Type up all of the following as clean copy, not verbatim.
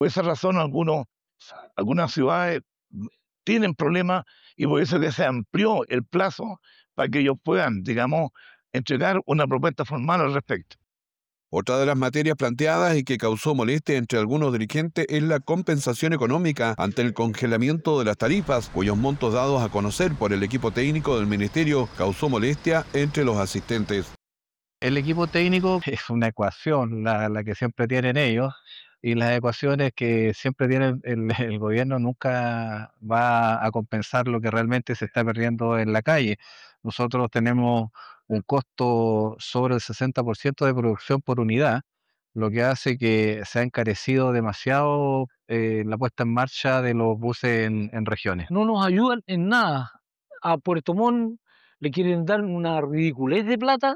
Por esa razón algunas ciudades tienen problemas y por eso que se amplió el plazo para que ellos puedan, digamos, entregar una propuesta formal al respecto. Otra de las materias planteadas y que causó molestia entre algunos dirigentes es la compensación económica ante el congelamiento de las tarifas, cuyos montos dados a conocer por el equipo técnico del ministerio causó molestia entre los asistentes. El equipo técnico es una ecuación, la que siempre tienen ellos, y las ecuaciones que siempre tiene el gobierno nunca va a compensar lo que realmente se está perdiendo en la calle. Nosotros tenemos un costo sobre el 60% de producción por unidad, lo que hace que se ha encarecido demasiado la puesta en marcha de los buses en regiones. No nos ayudan en nada. A Puerto Montt le quieren dar una ridiculez de plata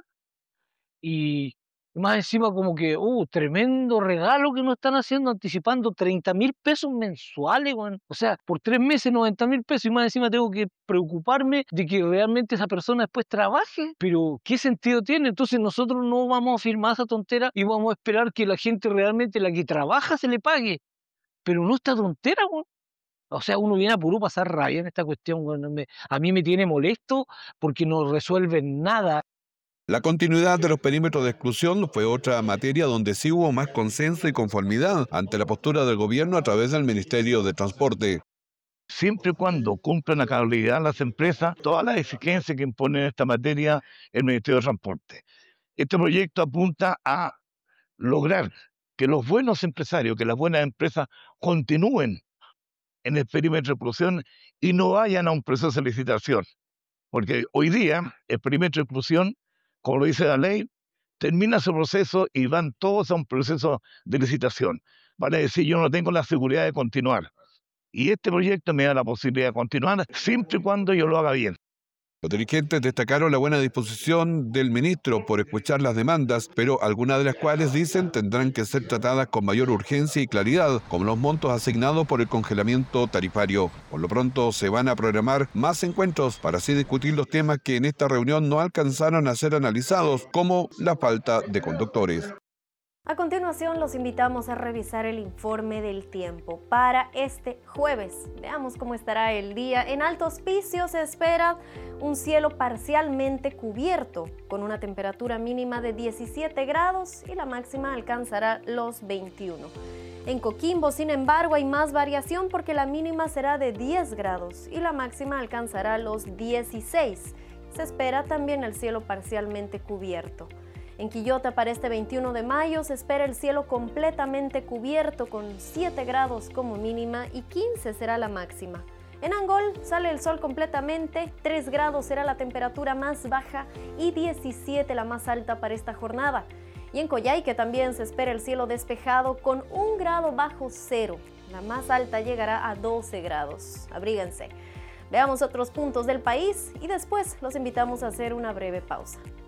y más encima como que, tremendo regalo que nos están haciendo, anticipando 30.000 pesos mensuales, weón. O sea, por 3 meses 90.000 pesos y más encima tengo que preocuparme de que realmente esa persona después trabaje. Pero, ¿qué sentido tiene? Entonces nosotros no vamos a firmar esa tontera y vamos a esperar que la gente realmente, la que trabaja, se le pague. Pero no esta tontera, weón. O sea, uno viene a puro pasar rabia en esta cuestión, weón. A mí me tiene molesto porque no resuelven nada. La continuidad de los perímetros de exclusión fue otra materia donde sí hubo más consenso y conformidad ante la postura del gobierno a través del Ministerio de Transporte. Siempre y cuando cumplan a cabalidad las empresas todas las exigencias que impone en esta materia el Ministerio de Transporte. Este proyecto apunta a lograr que los buenos empresarios, que las buenas empresas continúen en el perímetro de exclusión y no vayan a un proceso de licitación. Porque hoy día el perímetro de exclusión, como lo dice la ley, termina su proceso y van todos a un proceso de licitación. Van a decir, yo no tengo la seguridad de continuar. Y este proyecto me da la posibilidad de continuar siempre y cuando yo lo haga bien. Los dirigentes destacaron la buena disposición del ministro por escuchar las demandas, pero algunas de las cuales dicen tendrán que ser tratadas con mayor urgencia y claridad, como los montos asignados por el congelamiento tarifario. Por lo pronto se van a programar más encuentros para así discutir los temas que en esta reunión no alcanzaron a ser analizados, como la falta de conductores. A continuación los invitamos a revisar el informe del tiempo para este jueves. Veamos cómo estará el día. En Alto Hospicio se espera un cielo parcialmente cubierto, con una temperatura mínima de 17 grados y la máxima alcanzará los 21. En Coquimbo, sin embargo, hay más variación porque la mínima será de 10 grados y la máxima alcanzará los 16. Se espera también el cielo parcialmente cubierto. En Quillota para este 21 de mayo se espera el cielo completamente cubierto con 7 grados como mínima y 15 será la máxima. En Angol sale el sol completamente, 3 grados será la temperatura más baja y 17 la más alta para esta jornada. Y en Coyhaique también se espera el cielo despejado con 1 grado bajo cero. La más alta llegará a 12 grados. Abríguense. Veamos otros puntos del país y después los invitamos a hacer una breve pausa.